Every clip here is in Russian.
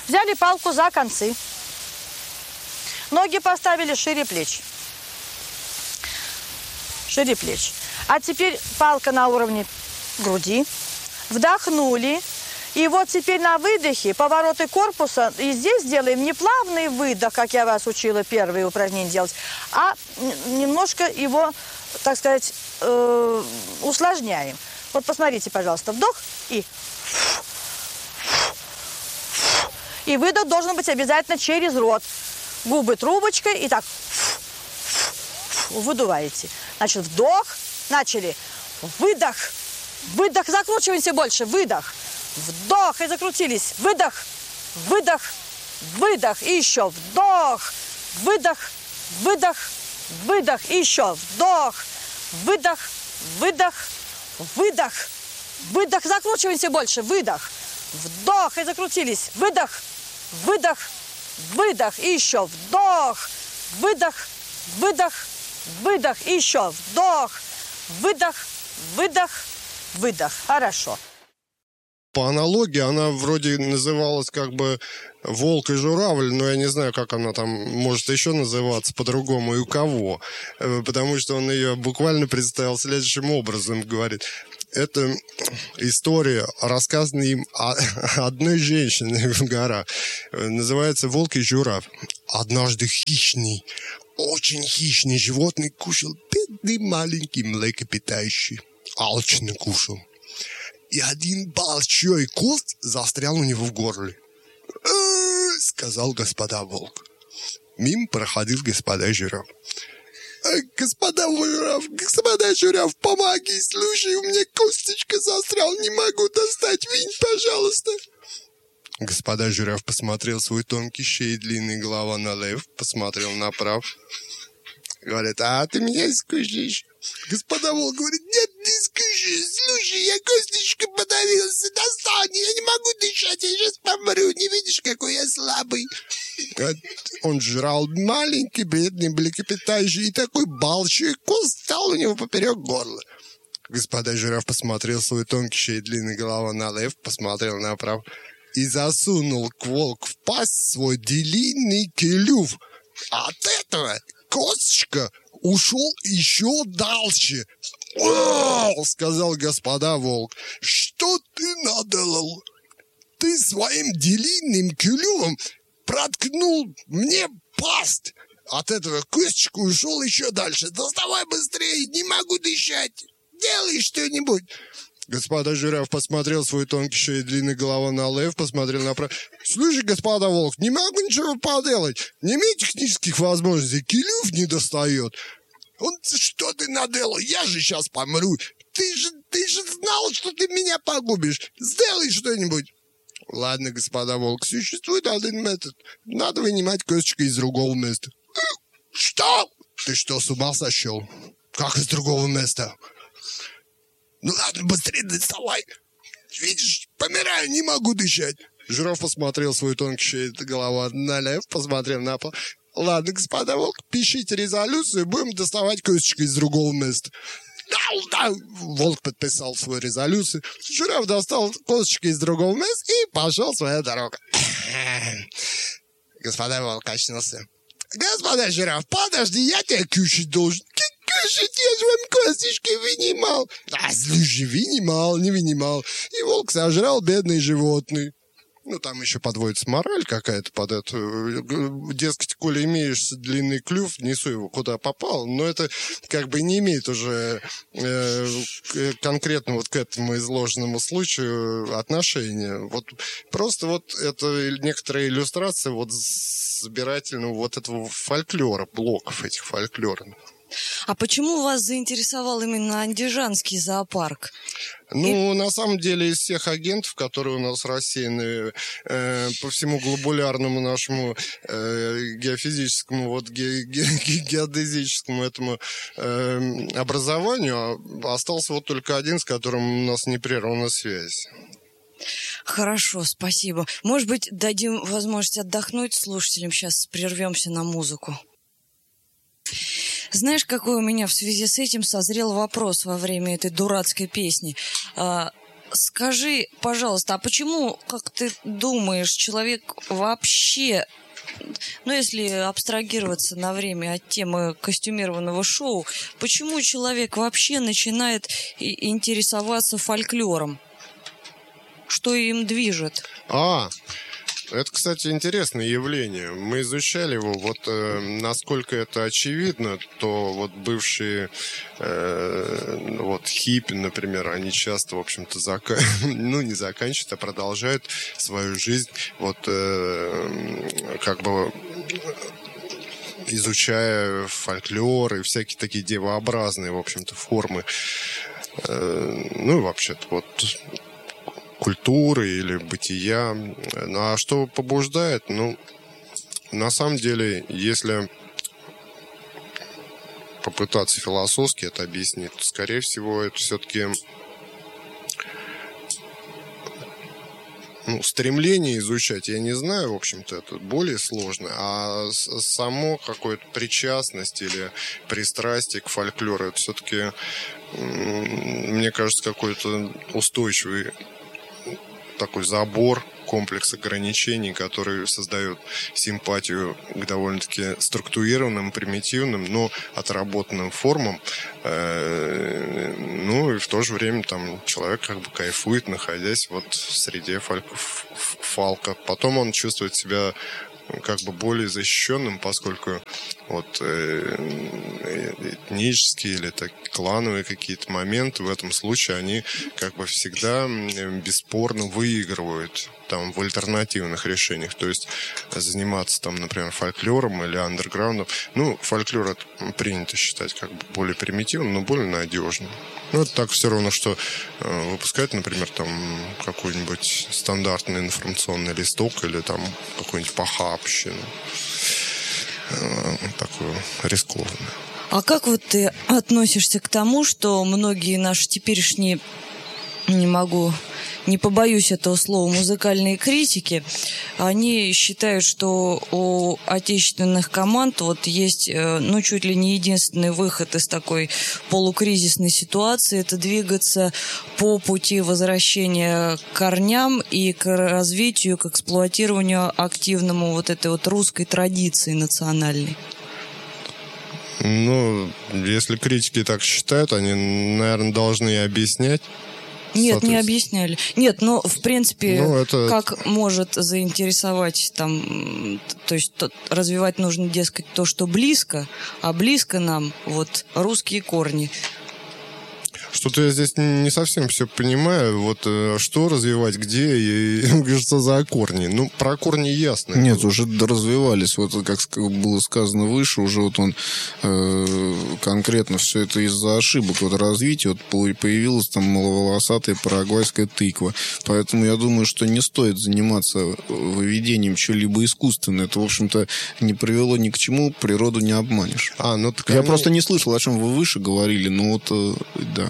Взяли палку за концы. Ноги поставили шире плеч. Шире плеч. А теперь палка на уровне груди. Вдохнули. И вот теперь на выдохе повороты корпуса. И здесь делаем не плавный выдох, как я вас учила первые упражнения делать, а немножко его, так сказать, усложняем. Вот посмотрите, пожалуйста, вдох и выдох должен быть обязательно через рот. Губы трубочкой и так выдуваете. Значит, вдох, начали, выдох, выдох, закручиваемся больше, выдох, вдох и закрутились, выдох, выдох, выдох и еще вдох, выдох, выдох, выдох и еще вдох, выдох, выдох, выдох, выдох, закручиваемся больше, выдох, вдох и закрутились, выдох, выдох, выдох и еще вдох, выдох, выдох, выдох и еще вдох, выдох, выдох, выдох. Хорошо. По аналогии она вроде называлась как бы «Волк и журавль», но я не знаю, как она там может еще называться по-другому и у кого. Потому что он ее буквально представил следующим образом, говорит. Это история, рассказанная им одной женщиной в горах. Называется «Волк и журавль». Однажды хищный, очень хищный животный кушал бедный маленький млекопитающий. Алчно кушал. И один большой куст застрял у него в горле. Сказал господа волк. Мимо проходил господа жираф. Господа жираф, помоги, слушай, у меня косточка застрял, не могу достать, винь, пожалуйста. Господа жираф посмотрел свой тонкий шею, длинный голова налево, посмотрел направо. Говорит, а ты меня скушаешь? Господа волк говорит, нет, не скушаю, слушай, я косточкой подавился, достань, я не могу дышать, я сейчас помру, не видишь, какой я слабый. Он жрал маленький, бедный млекопитающий, и такой большой куст стал у него поперек горла. Господа жираф посмотрел свой тонкий шею, длинный голова налево, посмотрел направо и засунул к волку в пасть свой длинный клюв. От этого косточка ушел еще дальше. Сказал господа волк, что ты наделал? Ты своим длинным клювом проткнул мне пасть. От этого косточка ушел еще дальше. Доставай быстрее, не могу дышать. Делай что-нибудь. Господа жираф посмотрел свой тонкий шею, длинный голова налево, посмотрел направо. Слушай, господа волк, не могу ничего поделать. Не имею технических возможностей, клюв не достает. Он, что ты наделал? Я же сейчас помру. Ты же знал, что ты меня погубишь. Сделай что-нибудь. Ладно, господа волк, существует один метод. Надо вынимать косточку из другого места. Что? Ты что, с ума сошел? Как из другого места? Ну ладно, быстрее доставай. Видишь, помираю, не могу дышать. Жираф посмотрел свою тонкий шею, голова налево, посмотрел на пол. Ладно, господа волк, пишите резолюцию, будем доставать косточку из другого места. Да, волк подписал свою резолюцию. Жираф достал косточку из другого места и пошел своей дорогой. Господа волк очнулся. Господа жираф, подожди, я тебя кушать должен. Кушать, я же вам косточки вынимал. А, слушай, вынимал, не вынимал. И волк сожрал бедный животный. Ну, там еще подводится мораль какая-то под это. Дескать, коли имеешь длинный клюв, несу его куда попал. Но это как бы не имеет уже конкретно вот к этому изложенному случаю отношения. Вот просто вот это некоторая иллюстрация вот собирательного вот этого фольклора, блоков этих фольклорных. А почему вас заинтересовал именно Андижанский зоопарк? Ну, на самом деле, из всех агентов, которые у нас рассеяны по всему глобулярному нашему геофизическому, вот геодезическому этому образованию, остался вот только один, с которым у нас не прервана связь. Хорошо, спасибо. Может быть, дадим возможность отдохнуть слушателям, сейчас прервемся на музыку. Знаешь, какой у меня в связи с этим созрел вопрос во время этой дурацкой песни? скажи, пожалуйста, а почему, как ты думаешь, человек вообще, ну, если абстрагироваться на время от темы костюмированного шоу, почему человек вообще начинает интересоваться фольклором? Что им движет? Это, кстати, интересное явление. Мы изучали его. Вот насколько это очевидно, то вот бывшие вот хиппи, например, они часто, в общем-то, не заканчивают, а продолжают свою жизнь вот как бы изучая фольклор и всякие такие девообразные, в общем-то, формы. Ну, вообще-то, вот культуры или бытия. Ну, а что побуждает? Ну, на самом деле, если попытаться философски это объяснить, то, скорее всего, это все-таки стремление изучать, я не знаю, в общем-то, это более сложно, а само какое-то причастность или пристрастие к фольклору, это все-таки, мне кажется, какой-то устойчивый такой забор, комплекс ограничений, который создает симпатию к довольно-таки структурированным, примитивным, но отработанным формам. Ну и в то же время там человек как бы кайфует, находясь вот в среде фолка. Потом он чувствует себя как бы более защищенным, поскольку вот этнические или так, клановые какие-то моменты в этом случае, они как бы всегда бесспорно выигрывают там в альтернативных решениях. То есть заниматься там, например, фольклором или андерграундом. Ну, фольклор это принято считать как бы более примитивным, но более надежным. Ну, это так все равно, что выпускать, например, там какой-нибудь стандартный информационный листок или там какую-нибудь похабщину. Такую рискованную. А как вот ты относишься к тому, что многие наши теперешние, не побоюсь этого слова, музыкальные критики, они считают, что у отечественных команд вот есть, чуть ли не единственный выход из такой полукризисной ситуации, это двигаться по пути возвращения к корням и к развитию, к эксплуатированию активному вот этой вот русской традиции национальной. Ну, если критики так считают, они, наверное, должны и объяснять. Нет, не объясняли. Нет, в принципе, как может заинтересовать там, то есть развивать нужно, дескать, то, что близко, а близко нам вот русские корни. Что-то я здесь не совсем все понимаю. Вот что развивать, где и что за корни. Ну, про корни ясно. Нет, уже развивались. Вот как было сказано выше, уже вот он конкретно все это из-за ошибок вот развития. Вот появилась там маловолосатая парагвайская тыква. Поэтому я думаю, что не стоит заниматься выведением чего-либо искусственного. Это, в общем-то, не привело ни к чему, природу не обманешь. Я просто не слышал, о чем вы выше говорили, но вот да.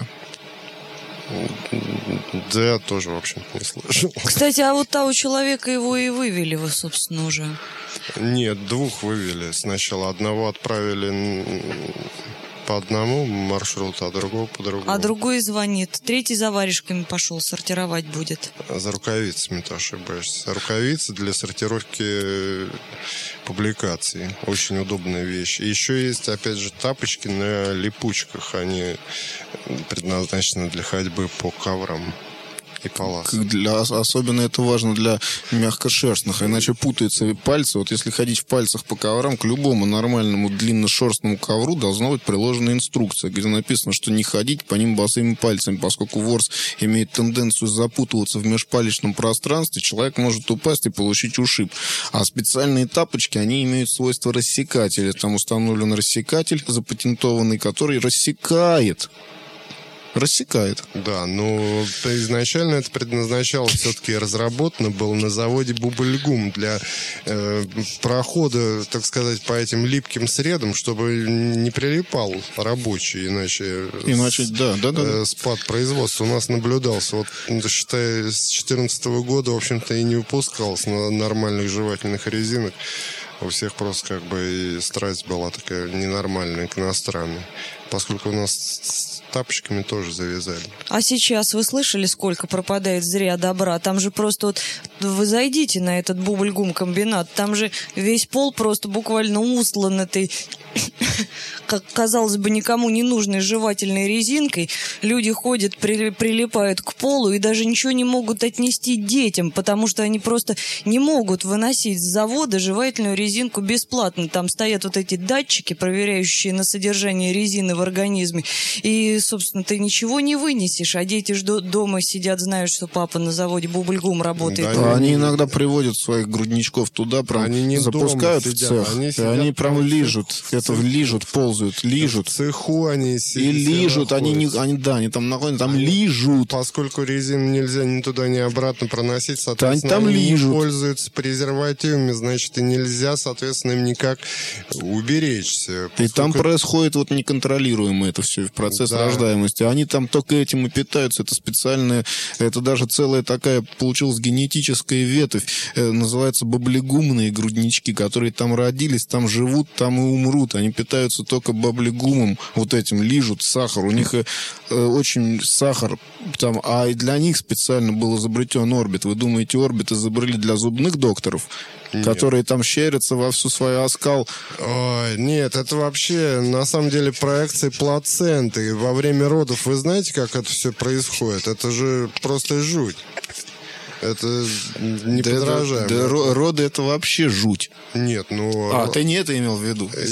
Да, я тоже, в общем-то, не слышал. Кстати, а вот того человека его и вывели вы, собственно, уже. Нет, двух вывели. Сначала одного отправили по одному маршруту, а другого по другому. А другой звонит. Третий за варежками пошел, сортировать будет. За рукавицами, ты ошибаешься. Рукавицы для сортировки публикаций. Очень удобная вещь. И еще есть, опять же, тапочки на липучках. Они предназначены для ходьбы по коврам и полосам. Особенно это важно для мягкошерстных, иначе путаются пальцы. Вот если ходить в пальцах по коврам, к любому нормальному длинношерстному ковру должна быть приложена инструкция, где написано, что не ходить по ним босыми пальцами, поскольку ворс имеет тенденцию запутываться в межпалечном пространстве, человек может упасть и получить ушиб. А специальные тапочки, они имеют свойство рассекателя. Там установлен рассекатель запатентованный, который рассекает. Да, но изначально это предназначалось все-таки разработано было на заводе Бубльгум для прохода, так сказать, по этим липким средам, чтобы не прилипал рабочий, иначе да. Спад производства у нас наблюдался. Вот, считая, с 2014 года, в общем-то, и не выпускалось на нормальных жевательных резинок. У всех просто как бы и страсть была такая ненормальная к иностранной. Поскольку у нас тапочками тоже завязали. А сейчас вы слышали, сколько пропадает зря добра? Там же просто вот вы зайдите на этот бубльгум-комбинат, там же весь пол просто буквально устлан этой, как казалось бы, никому не нужной жевательной резинкой. Люди ходят, прилипают к полу и даже ничего не могут отнести детям, потому что они просто не могут выносить с завода жевательную резинку бесплатно. Там стоят вот эти датчики, проверяющие на содержание резины в организме. И, собственно, ты ничего не вынесешь, а дети ж дома сидят, знают, что папа на заводе бубльгум работает. Да, они иногда приводят своих грудничков туда, прям они не запускают дома в сидят, цех, они прям лижут, лижут, ползают, лижут. В цеху они и лижут, они там находятся, там лижут. Поскольку резину нельзя ни туда, ни обратно проносить, соответственно, там они лижут. не пользуются презервативами, значит, и нельзя, соответственно, им никак уберечься. И там происходит вот неконтролируемо это все, процесс рождаемости. Они там только этим и питаются. Это специальная, это даже целая такая получилась генетическая ветвь. Называется баблигумные груднички, которые там родились, там живут, там и умрут. Они питаются только баблигумом, вот этим, лижут сахар. У них очень сахар там, а и для них специально был изобретен орбит. Вы думаете, орбит изобрели для зубных докторов? Нет. Которые там щерятся во всю свою оскал. Ой, нет, это вообще на самом деле проекции плаценты. Во время родов вы знаете, как это все происходит? Это же просто жуть. Это не подражаемо. Роды это вообще жуть. Нет, ну... ты не это имел в виду?